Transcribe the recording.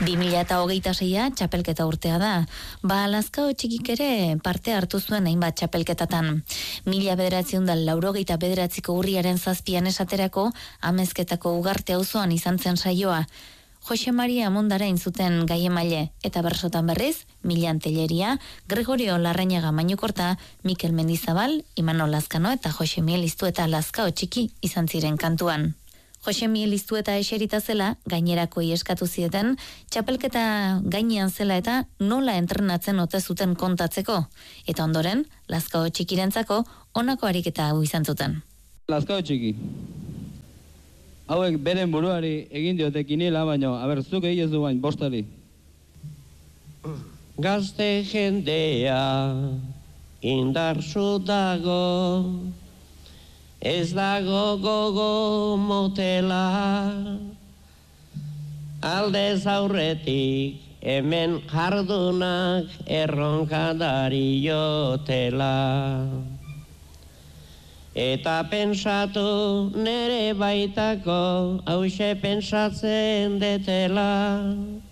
2026a txapelketa urtea da. Lazkao txikik ere parte hartu zuen hainbat txapelketatan. 1989ko urriaren 7an esaterako Amezketako Ugarte auzoan izan zen saioa. Jose Maria Mondarain zuten Gaiemaile eta bersotan berriz, Milan Telleria, Gregorio Larrañaga Mainukorta, Mikel Mendizabal, Imanol Lazkano eta Jose Miel Iztueta Lazkao txiki izan ziren kantuan. Jose Miel Iztueta eserita zela, gainerakoi eskatu zieten, txapelketa gainean zela eta nola entrenatzen ote zuten kontatzeko. Eta ondoren, Lazkao txikirentzako honako ariketa hau izan zuten. Lazkao txiki. Hauek beren buruari egin diote kinila, baino, zuk egin ez du bain, bostari. Gazte jendea indartsu dago, ez dago gogo motela, aldez aurretik hemen jardunak erronkadari jotela. Eta pensatu nere baitako hause pentsatzen detela.